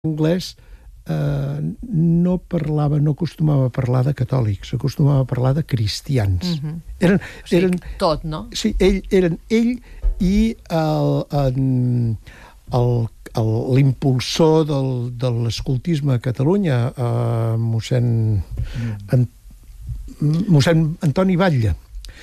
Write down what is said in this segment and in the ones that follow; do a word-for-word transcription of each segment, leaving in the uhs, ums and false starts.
anglès eh, no parlava, no acostumava a parlar de catòlics, acostumava a parlar de cristians. Mm-hmm. Eren, o sigui, eren, tot, no? Sí, ell, eren ell i l'impulsor del, de l'escoltisme a Catalunya, eh, mossèn, mm. en, mossèn Antoni Batlle.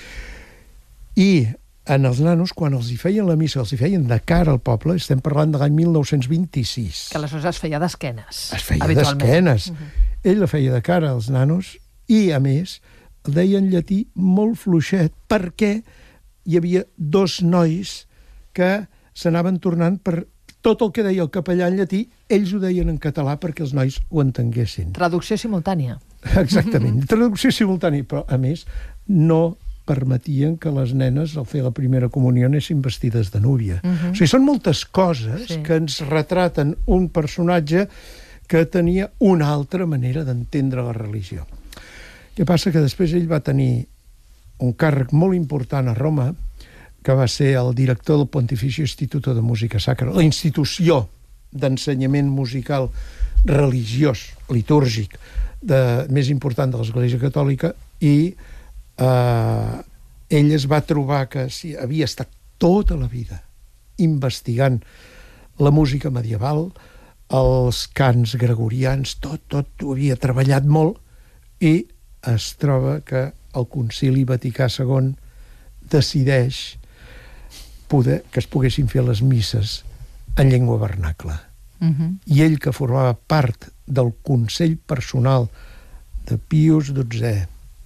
I en els nanos, quan els hi feien la missa, els hi feien de cara al poble, estem parlant de l'any mil nou-cents vint-i-sis. Que aleshores es feia d'esquenes. Es feia d'esquenes. Uh-huh. Ell la feia de cara als nanos i, a més, el deia en llatí molt fluixet perquè hi havia dos nois que s'anaven tornant per tot el que deia el capellà en llatí, ells ho deien en català perquè els nois ho entenguessin. Traducció simultània. Exactament, traducció simultània, però, a més, no permetien que les nenes, al fer la primera comunió, anessin vestides de núvia. Uh-huh. O sigui, són moltes coses sí. que ens retraten un personatge que tenia una altra manera d'entendre la religió. Què passa? Que després ell va tenir un càrrec molt important a Roma, que va ser el director del Pontificio Instituto de Música Sacra, la institució d'ensenyament musical religiós, litúrgic, de, més important de l'Església Catòlica, i Uh, ell es va trobar que sí, havia estat tota la vida investigant la música medieval, els cants gregorians, tot, tot ho havia treballat molt, i es troba que el Concili Vaticà segon decideix poder, que es poguessin fer les misses en llengua vernacla. Uh-huh. I ell, que formava part del consell personal de Pius dotzè,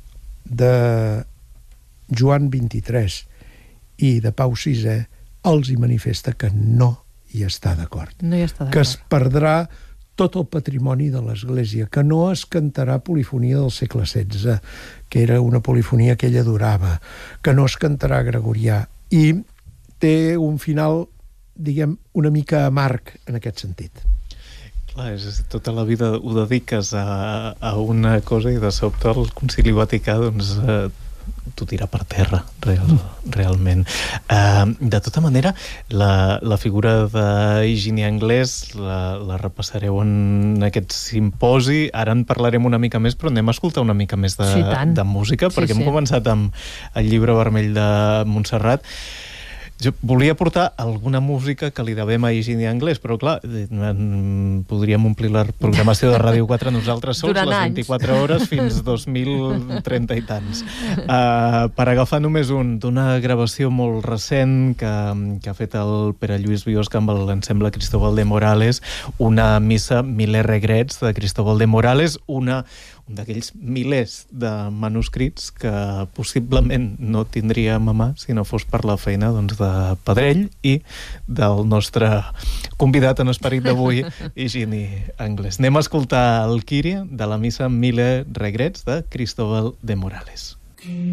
de Joan vint-i-tres i de Pau sisè, els hi manifesta que no hi està d'acord. No hi està d'acord. Que es perdrà tot el patrimoni de l'Església, que no es cantarà polifonia del segle setze, que era una polifonia que ella adorava, que no es cantarà gregorià, i té un final, diguem, una mica amarg en aquest sentit. Clar, és, tota la vida ho dediques a, a una cosa i de sobte el Concili Vaticà doncs, eh, t'ho tira per terra, real, realment. Eh, de tota manera, la, la figura d'Higini Anglès la, la repassareu en aquest simposi. Ara en parlarem una mica més, però anem a escoltar una mica més de, sí, de música, sí, perquè sí. hem començat amb el Llibre Vermell de Montserrat. Jo volia portar alguna música que li devem a Higini Anglès, però clar, podríem omplir la programació de Ràdio quatre nosaltres sols Durant les anys. vint-i-quatre hores fins dos mil trenta i tants. Uh, per agafar només un d'una gravació molt recent que, que ha fet el Pere Lluís Biosca amb l'ensemble Cristóbal de Morales, una missa Mille Regrets de Cristóbal de Morales, una un d'aquells milers de manuscrits que possiblement no tindríem a mà si no fos per la feina doncs, de Pedrell i del nostre convidat en esperit d'avui, Higini Anglès. Anem a escoltar el Kyrie de la missa Mille Regrets de Cristóbal de Morales.